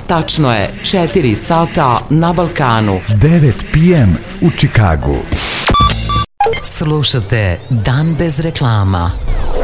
tačno je 4 sata na Balkanu. 9 p.m. u Čikagu. Slušate Dan bez reklama.